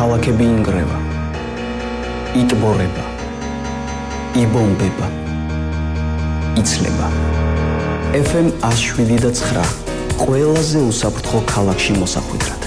ქალაქები ინგრევა, იტბორება, იბომბება, იცლება. FM 107.9 ყველაზე უსაფრთხო ქალაქში მოსახვედრად.